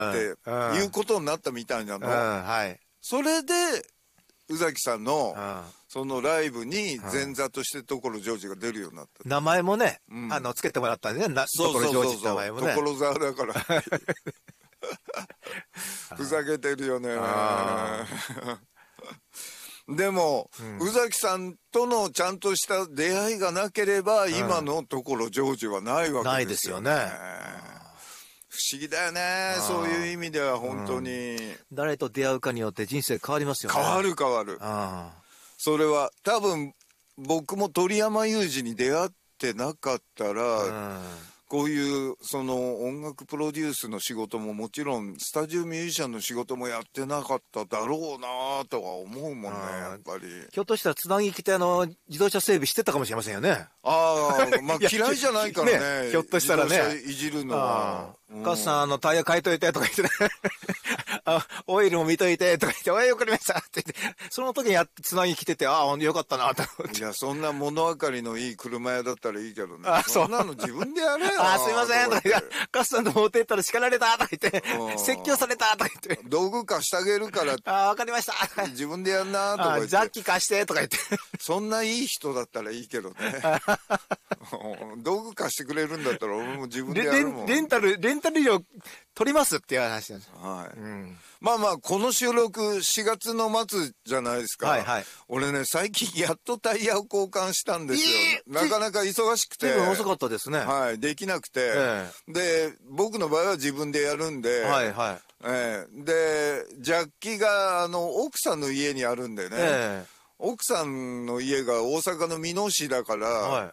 いうことになったみたいなの。 はい。 それで宇崎さんのそのライブに前座として所ジョージが出るようになった。 名前もね、つけてもらったんでね、所ジョージって名前もね。 所沢だからふざけてるよね。でも、宇崎さんとのちゃんとした出会いがなければ、今の所ジョージはないわけですよね。 ないですよね。 不思議だよね。そういう意味では本当に。 誰と出会うかによって人生変わりますよね。 変わる変わる。それは多分僕も鳥山裕二に出会ってなかったら、こういうその音楽プロデュースの仕事ももちろんスタジオミュージシャンの仕事もやってなかっただろうなとは思うもんね、やっぱり。 ひょっとしたらつなぎ来て自動車整備してたかもしれませんよね。 まあ嫌いじゃないからね。 ひょっとしたらね。 自動車いじるのは。 カスさんタイヤ変えといてとか言ってね。オイルも見といてとか言って、おい、よくありましたって言って、その時につなぎ来てて、よかったなと思って。 いや、そんな物分かりのいい車屋だったらいいけどね。そんなの自分でやれよ。 すいませんとか言って、カスさんと持ってったら叱られたとか言って、説教されたとか言って。 道具貸してあげるから。 わかりました。 自分でやんなとか言って。 ジャッキ貸してとか言って。 そんないい人だったらいいけどね。道具貸してくれるんだったら俺も自分でやるもん。 レンタル料取りますっていう話なんです。 はい。まあまあ、この収録4月の末じゃないですか。 はいはい。 俺ね、最近やっとタイヤを交換したんですよ。なかなか忙しくて。 随分遅かったですね。 はい。できなくて。で、僕の場合は自分でやるんで。 はいはい。 で、ジャッキが、奥さんの家にあるんでね。奥さんの家が大阪の箕面市だから、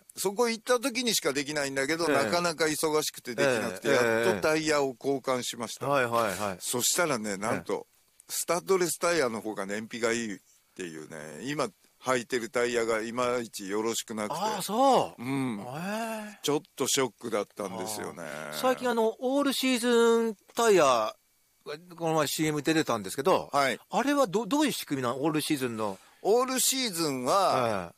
そこ行った時にしかできないんだけど、なかなか忙しくてできなくて、やっとタイヤを交換しました。そしたらね、なんと、スタッドレスタイヤの方が燃費がいいっていうね、今履いてるタイヤがいまいちよろしくなくて。 そう。 ちょっとショックだったんですよね。 最近オールシーズンタイヤ、この前 CM 出てたんですけど、あれはどういう仕組みなの？オールシーズンの。 オールシーズンは、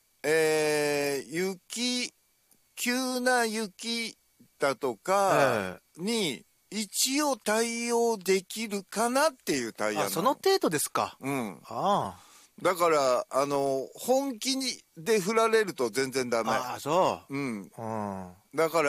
急な雪だとかに一応対応できるかなっていうタイヤなの。 その程度ですか。 だから、本気で振られると全然ダメ。 そう。 だから、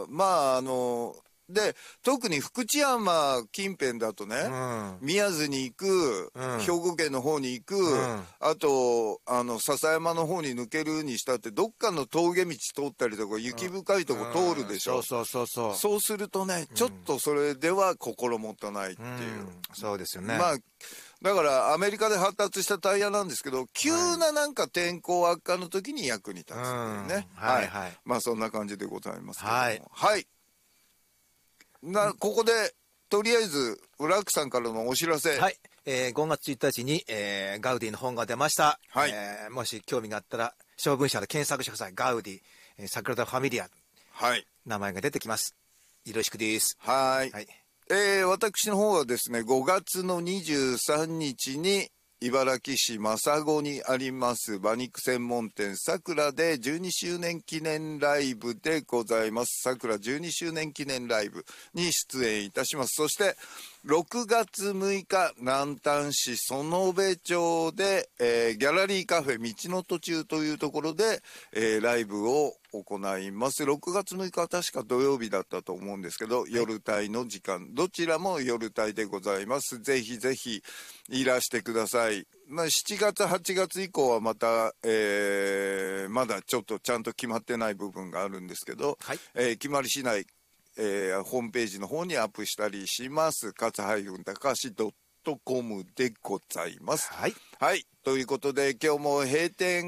まあ、で、特に福知山近辺だとね、宮津に行く、兵庫県の方に行く、あと、笹山の方に抜けるにしたって、どっかの峠道通ったりとか、雪深いとこ通るでしょ。そうするとね、ちょっとそれでは心もたないっていう。 そうですよね。 まあ、だからアメリカで発達したタイヤなんですけど、急ななんか天候悪化の時に役に立つっていうね。まあそんな感じでございますけども。はい。ここで、とりあえず、ウラックさんからのお知らせ。 はい。5月1日に、ガウディの本が出ました。もし興味があったら、小文社で検索してください。ガウディ、サグラダ・ファミリア。名前が出てきます。よろしくです。 私の方はですね、5月の23日に、茨城市正子にあります馬肉専門店さくらで12周年記念ライブでございます。さくら12周年記念ライブに出演いたします。そして6月6日南丹市園部町で、ギャラリーカフェ道の途中というところで、ライブを行います。6月6日は確か土曜日だったと思うんですけど、夜帯の時間どちらも夜帯でございます。ぜひぜひいらしてください。7月8月以降はまた、まだちょっとちゃんと決まってない部分があるんですけど、決まり次第、ホームページの方にアップしたりします。勝-高橋.comでございます。はい。ということで今日も閉店